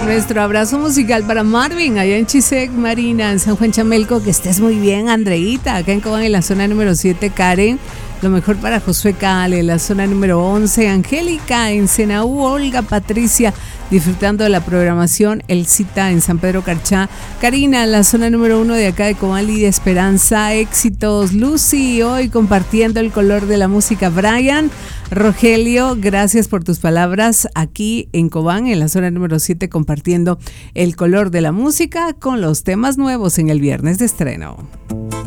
Nuestro abrazo musical para Marvin, allá en Chisec, Marina, en San Juan Chamelco. Que estés muy bien, Andreita. Acá en Cobán, en la zona número 7, Karen. Lo mejor para Josué Cale, en la zona número 11, Angélica, en Senaú, Olga, Patricia, disfrutando de la programación, Elcita, en San Pedro Carchá, Karina, en la zona número 1 de acá de Cobán, Lidia Esperanza, éxitos, Lucy, hoy compartiendo el color de la música, Brian, Rogelio, gracias por tus palabras aquí en Cobán, en la zona número 7, compartiendo el color de la música con los temas nuevos en el viernes de estreno.